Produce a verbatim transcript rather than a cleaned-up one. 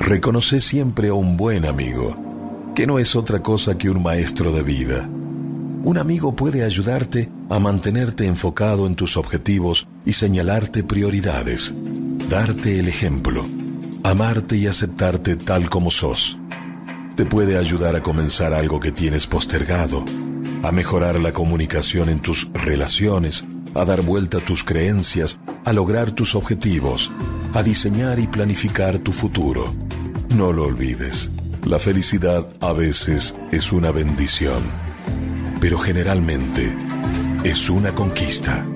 Reconoce siempre a un buen amigo, que no es otra cosa que un maestro de vida. Un amigo puede ayudarte a mantenerte enfocado en tus objetivos y señalarte prioridades, darte el ejemplo, amarte y aceptarte tal como sos. Te puede ayudar a comenzar algo que tienes postergado, a mejorar la comunicación en tus relaciones, a dar vuelta a tus creencias, a lograr tus objetivos, a diseñar y planificar tu futuro. No lo olvides, la felicidad a veces es una bendición, pero generalmente es una conquista.